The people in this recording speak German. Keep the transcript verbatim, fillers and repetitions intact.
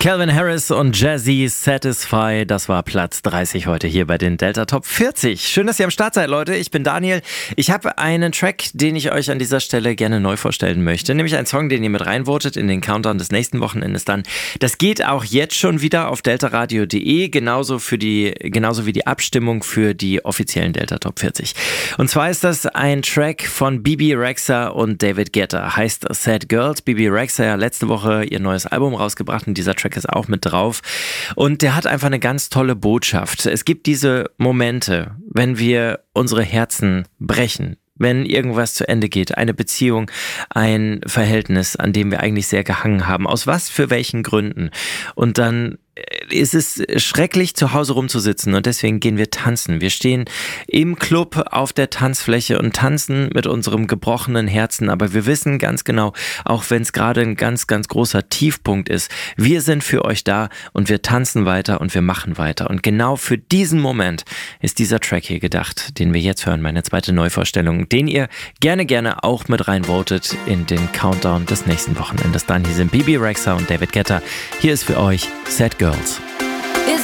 Calvin Harris und Jazzy Satisfy, das war Platz dreißig heute hier bei den Delta Top vierzig. Schön, dass ihr am Start seid, Leute. Ich bin Daniel. Ich habe einen Track, den ich euch an dieser Stelle gerne neu vorstellen möchte, nämlich einen Song, den ihr mit reinvotet in den Countdown des nächsten Wochenendes dann. Das geht auch jetzt schon wieder auf deltaradio punkt de, genauso, für die, genauso wie die Abstimmung für die offiziellen Delta Top vierzig. Und zwar ist das ein Track von Bebe Rexha und David Guetta, heißt Sad Girls. Bebe Rexha ja letzte Woche ihr neues Album rausgebracht und dieser Track ist auch mit drauf. Und der hat einfach eine ganz tolle Botschaft. Es gibt diese Momente, wenn wir unsere Herzen brechen, wenn irgendwas zu Ende geht, eine Beziehung, ein Verhältnis, an dem wir eigentlich sehr gehangen haben, aus was für welchen Gründen. Und dann ist es schrecklich, zu Hause rumzusitzen und deswegen gehen wir tanzen. Wir stehen im Club auf der Tanzfläche und tanzen mit unserem gebrochenen Herzen, aber wir wissen ganz genau, auch wenn es gerade ein ganz, ganz großer Tiefpunkt ist, wir sind für euch da und wir tanzen weiter und wir machen weiter. Und genau für diesen Moment ist dieser Track hier gedacht, den wir jetzt hören, meine zweite Neuvorstellung, den ihr gerne, gerne auch mit reinvotet in den Countdown des nächsten Wochenendes. Dann hier sind Bebe Rexha und David Guetta. Hier ist für euch Sad Girls.